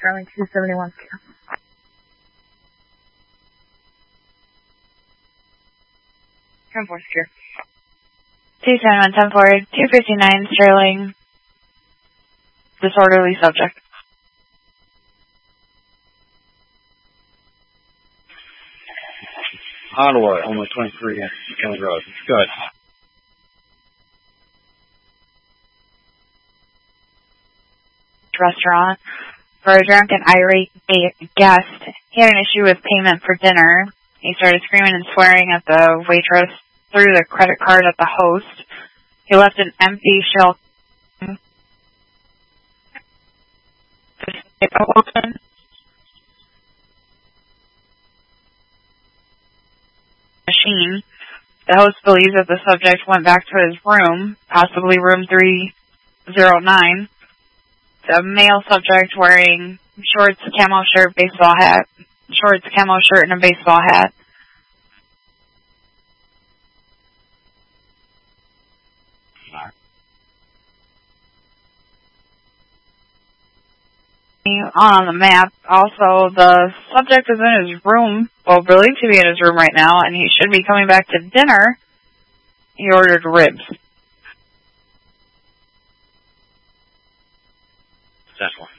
Sterling 271. 10-4 secure. 271, 10-4, 259 Sterling. Disorderly subject. Ottawa, only 23 at County Road. Good. Restaurant for a drunk and irate guest. He had an issue with payment for dinner. He started screaming and swearing at the waitress, threw the credit card at the host. He left an empty shell open. Machine. The host believes that the subject went back to his room, possibly room 309. The male subject wearing shorts, camo shirt, baseball hat. Shorts, camo shirt, and a baseball hat. On the map, also, the subject is in his room, well, believed to be in his room right now, and he should be coming back to dinner. He ordered ribs. That's one.